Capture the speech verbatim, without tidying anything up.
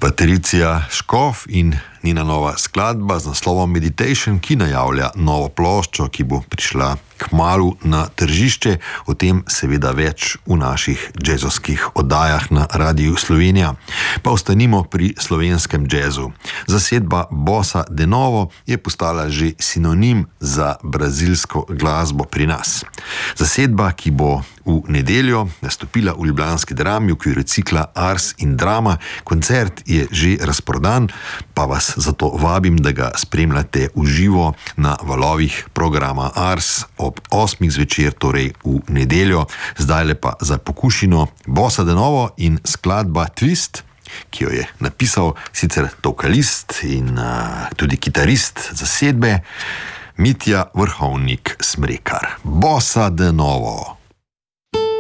Patricija Škof in njena nova skladba z naslovom Meditation, ki najavlja novo ploščo, ki bo prišla kmalu na tržišče. O tem seveda več v naših džezovskih oddajah na Radiu Slovenija. Pa ostanimo pri slovenskem džezu. Zasedba Bossa de Novo je postala že sinonim za brazilsko glasbo pri nas. Zasedba, ki bo v nedeljo nastopila v ljubljanski Drami v okviru cikla Ars in Drama. Koncert je že razprodan, pa vas zato vabim, da ga spremljate v živo na valovih programa Ars ob osmih zvečer, torej v nedeljo. Zdajle pa za pokušino Bossa de Novo in skladba Twist, ki jo je napisal sicer vokalist in uh, tudi kitarist zasedbe Mitja Vrhovnik Smrekar. Bossa de Novo.